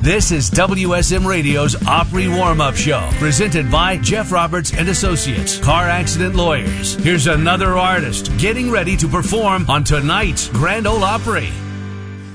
This is WSM Radio's Opry Warm-Up Show, presented by Jeff Roberts and Associates, car accident lawyers. Here's another artist getting ready to perform on tonight's Grand Ole Opry.